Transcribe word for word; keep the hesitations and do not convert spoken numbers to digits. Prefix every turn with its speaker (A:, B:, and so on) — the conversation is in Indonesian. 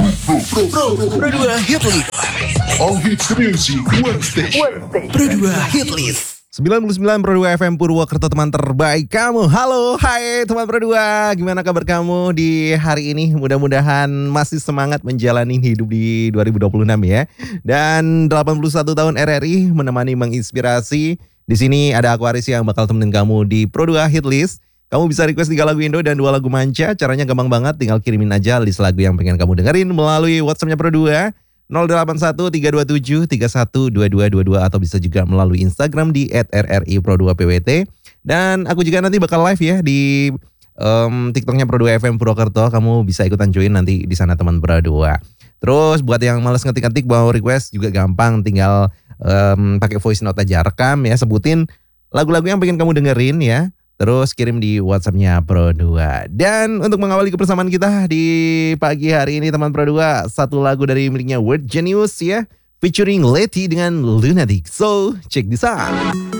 A: Pro, Pro, Pro, Pro dua Hit List. All hits the music, one station. Pro dua Hit List.
B: sembilan puluh sembilan Pro dua F M Purwokerto, teman terbaik kamu. Halo, hai teman Pro dua. Gimana kabar kamu di hari ini? Mudah-mudahan masih semangat menjalani hidup di dua ribu dua puluh enam ya. Dan delapan puluh satu tahun R R I menemani menginspirasi. Di sini ada aku Aris yang bakal temenin kamu di Pro dua Hit List. Kamu bisa request tiga lagu Indo dan dua lagu manca. Caranya gampang banget, tinggal kirimin aja list lagu yang pengen kamu dengerin melalui WhatsApp-nya Pro dua nol delapan satu tiga dua tujuh tiga satu dua dua dua dua atau bisa juga melalui Instagram di et r r i pro dua p w t. Dan aku juga nanti bakal live ya di um, TikToknya Pro dua F M Purwokerto. Kamu bisa ikutan join nanti di sana teman Pro dua. Terus buat yang males ngetik-ngetik mau request juga gampang, tinggal um, pakai voice note aja, rekam ya, sebutin lagu-lagu yang pengen kamu dengerin ya. Terus kirim di WhatsApp-nya Pro dua. Dan untuk mengawali kebersamaan kita di pagi hari ini teman Pro dua, satu lagu dari miliknya Word Genius ya, featuring Letty dengan Lunatic. So, check this out.